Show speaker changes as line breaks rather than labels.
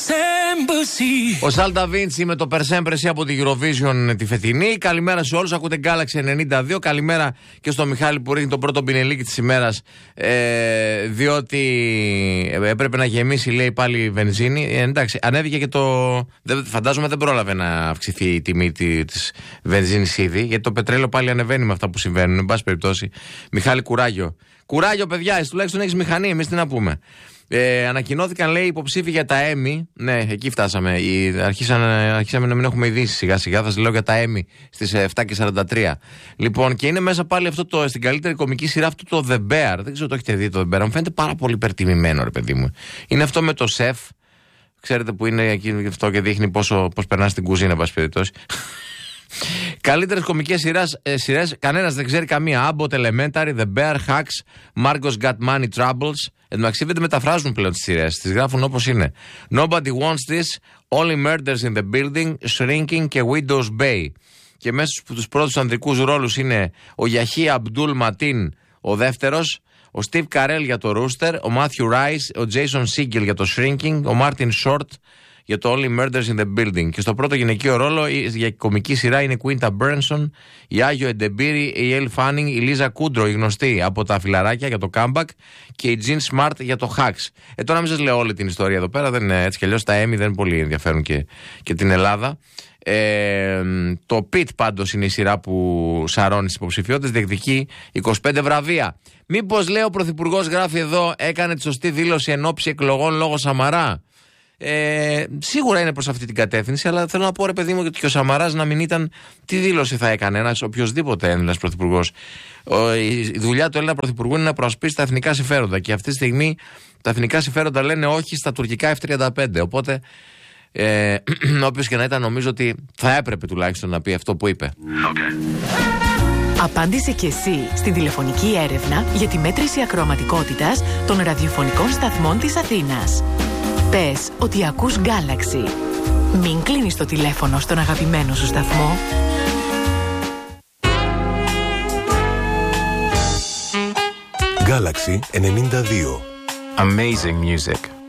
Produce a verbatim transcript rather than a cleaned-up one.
Ο Σάλτα Βίντσι με το Περσέμπρεση από τη Eurovision τη φετινή. Καλημέρα σε όλους. Ακούτε Galaxy ενενήντα δύο. Καλημέρα και στο Μιχάλη που ρίχνει τον πρώτο πινελίκι της ημέρας. Ε, διότι έπρεπε να γεμίσει, λέει, πάλι βενζίνη. Ε, εντάξει, ανέβηκε και το. Δεν, φαντάζομαι δεν πρόλαβε να αυξηθεί η τιμή της βενζίνης ήδη. Γιατί το πετρέλαιο πάλι ανεβαίνει με αυτά που συμβαίνουν. Εν πάση περιπτώσει. Μιχάλη, κουράγιο. Κουράγιο, παιδιά, εσύ τουλάχιστον έχεις μηχανή. Εμείς τι να πούμε. Ε, ανακοινώθηκαν, λέει, υποψήφοι για τα Emmy. Ναι, εκεί φτάσαμε. Αρχίσαμε, αρχίσαμε να μην έχουμε ειδήσεις σιγά σιγά. Θα σας λέω για τα Emmy στις επτά και σαράντα τρία. Λοιπόν, και είναι μέσα πάλι αυτό το, στην καλύτερη κομική σειρά, αυτό το The Bear. Δεν ξέρω το έχετε δει το The Bear. Μου φαίνεται πάρα πολύ υπερτιμημένο, ρε παιδί μου. Είναι αυτό με το σεφ. Ξέρετε που είναι εκεί αυτό και δείχνει πόσο, πώς περνά στην κουζίνα, βάση περιπτώσει. Καλύτερες κομικές ε, σειρές, κανένας δεν ξέρει καμία. Abbott Elementary, The Bear, Hacks, Margot's Got Money Troubles. Εν τω μεταξύ δεν μεταφράζουν πλέον τις σειρές, τις γράφουν όπως είναι. Nobody Wants This, Only Murders in the Building, Shrinking και Widow's Bay. Και μέσα στους πρώτους ανδρικούς ρόλους είναι ο Γιαχί Αμπτούλ Ματίν, ο δεύτερος, ο Steve Carell για το Rooster, ο Matthew Rice, ο Jason Segel για το Shrinking, ο Martin Short για το Only Murders in the Building. Και στο πρώτο γυναικείο ρόλο για κομική σειρά είναι η Quinta Brunson, η Άγιο Εντεμπίρη, η Elle Fanning, η Λίζα Κούντρο, η γνωστή από τα Φιλαράκια για το Comeback, και η Jean Smart για το Hacks. Ε, τώρα μην σας λέω όλη την ιστορία εδώ πέρα, δεν είναι έτσι κι αλλιώς. Τα Emmy δεν πολύ ενδιαφέρουν και, και την Ελλάδα. Ε, το Pit πάντως είναι η σειρά που σαρώνει τις υποψηφιότητες, διεκδικεί είκοσι πέντε βραβεία. Μήπως, λέει, ο Πρωθυπουργός, γράφει εδώ, έκανε τη σωστή δήλωση εν ώψη εκλογών λόγω Σαμαρά? Ε, σίγουρα είναι προς αυτή την κατεύθυνση, αλλά θέλω να πω, ρε παιδί μου, ότι και ο Σαμαράς να μην ήταν, τι δήλωση θα έκανε ένας οποιοσδήποτε Έλληνας πρωθυπουργός? Η δουλειά του Έλληνα πρωθυπουργού είναι να προασπίσει τα εθνικά συμφέροντα, και αυτή τη στιγμή τα εθνικά συμφέροντα λένε όχι στα τουρκικά εφ τριάντα πέντε. Οπότε, ε, όποιος και να ήταν, νομίζω ότι θα έπρεπε τουλάχιστον να πει αυτό που είπε.
Okay. Απάντησε και εσύ στην τηλεφωνική έρευνα για τη μέτρηση ακροαματικότητας των ραδιοφωνικών σταθμών της Αθήνας. Πες ότι ακούς Galaxy. Μην κλείνεις το τηλέφωνο στον αγαπημένο σου σταθμό.
Galaxy ενενήντα δύο.
Amazing music.